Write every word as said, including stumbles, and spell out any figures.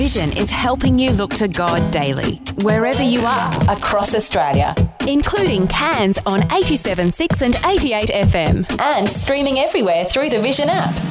Vision is helping you look to God daily, wherever you are across Australia, including Cairns on eighty-seven point six and eighty-eight F M, and streaming everywhere through the Vision app.